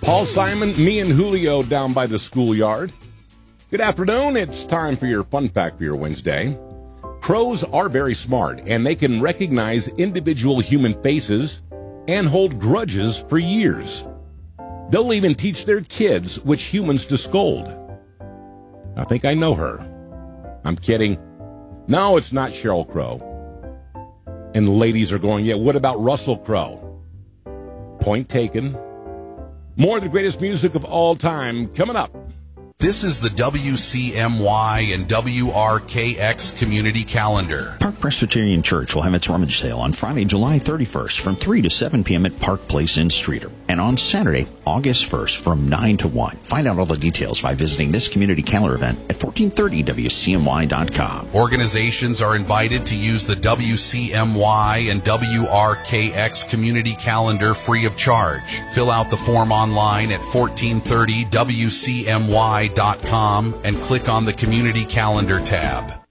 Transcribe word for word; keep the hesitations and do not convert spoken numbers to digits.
Paul Simon, me and Julio down by the schoolyard. Good afternoon. It's time for your fun fact for your Wednesday. Crows are very smart, and they can recognize individual human faces and hold grudges for years. They'll even teach their kids which humans to scold. I think I know her. I'm kidding. No, it's not Sheryl Crow. And the ladies are going, yeah, what about Russell Crowe? Point taken. More of the greatest music of all time coming up. This is the W C M Y and W R K X Community Calendar. Park Presbyterian Church will have its rummage sale on Friday, July thirty-first from three to seven p.m. at Park Place in Streator, and on Saturday, August first from nine to one. Find out all the details by visiting this community calendar event at fourteen thirty W C M Y dot com. Organizations are invited to use the W C M Y and W R K X Community Calendar free of charge. Fill out the form online at fourteen thirty W C M Y dot com and click on the Community Calendar tab.